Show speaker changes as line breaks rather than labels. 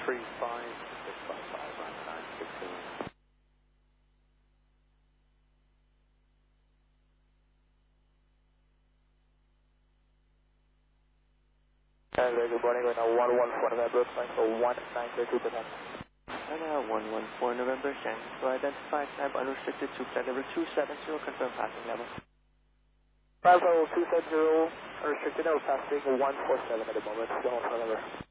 916.
Very good morning, we're now 114 November, flying for 1932%.
And now 114 November, Shanghai, so identified type unrestricted to flight level 270, confirm passing level.
Bravo 270, unrestricted, now passing 147 at the moment, 114 November.